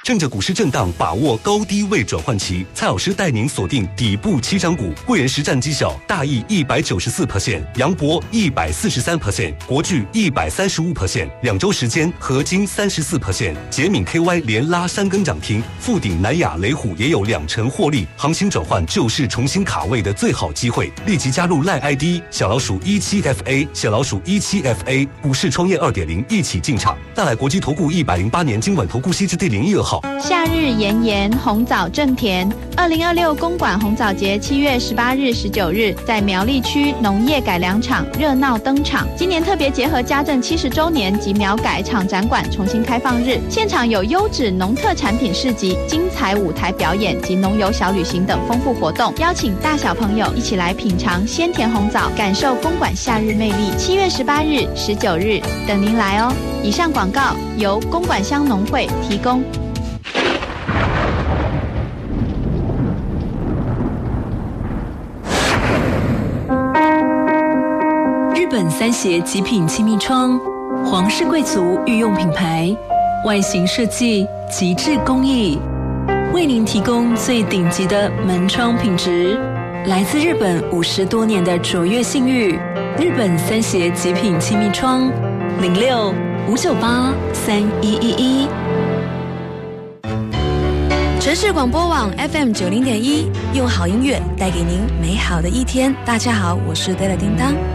趁着股市震荡，把握高低位转换期，蔡老师带您锁定底部起涨股。贵人实战绩效，大益194%，杨博143%，国巨135%，2周时间合金34%，捷敏 KY 连拉3根涨停，富鼎、南亚、雷虎也有2成获利。行情转换就是重新卡位的最好机会，立即加入 LINE ID 小老鼠17FA， 小老鼠17FA， 股市创业2.0，一起进场。大来国际投顾108年金管投顾西之第012号。 夏日炎炎，红枣正甜。2026公馆红枣节7月18日、19日在苗栗区农业改良场热闹登场。今年特别结合家政70周年及苗改场展馆重新开放日，现场有优质农特产品市集、精彩舞台表演及农游小旅行等丰富活动，邀请大小朋友一起来品尝鲜甜红枣，感受公馆夏日魅力。7月18日、19日等您来哦。以上广告由公馆乡农会提供。 日本三协极品气密窗，皇室贵族御用品牌，外形设计极致工艺，为您提供最顶级的门窗品质。来自日本50多年的卓越信誉，日本三协极品气密窗，06-598-3111。 城市广播网 FM90.1，用好音乐带给您美好的一天。大家好，我是 Della 叮当。